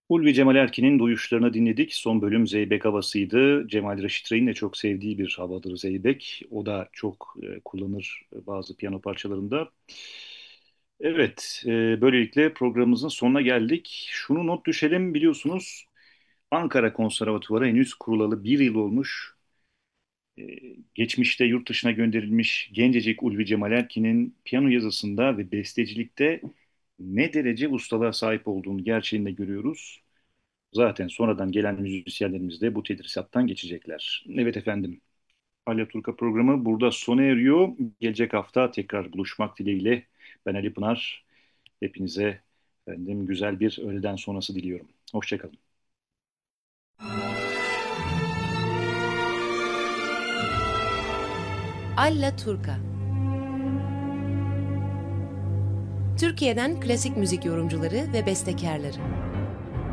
Ulvi Cemal Erkin'in duyuşlarını dinledik. Son bölüm Zeybek havasıydı. Cemal Reşit Rey'in de çok sevdiği bir havadır Zeybek. O da çok kullanır bazı piyano parçalarında. Evet, böylelikle programımızın sonuna geldik. Şunu not düşelim biliyorsunuz. Ankara Konservatuvarı henüz kurulalı bir yıl olmuş. E, Geçmişte yurt dışına gönderilmiş gencecik Ulvi Cemal Erkin'in piyano yazısında ve bestecilikte ne derece ustalığa sahip olduğunu gerçeğinde görüyoruz. Zaten sonradan gelen müzisyenlerimiz de bu tedrisattan geçecekler. Evet efendim, Alya Turka programı burada sona eriyor. Gelecek hafta tekrar buluşmak dileğiyle ben Ali Pınar. Hepinize efendim güzel bir öğleden sonrası diliyorum. Hoşçakalın. Alla Turca. Türkiye'den klasik müzik yorumcuları ve bestekarları.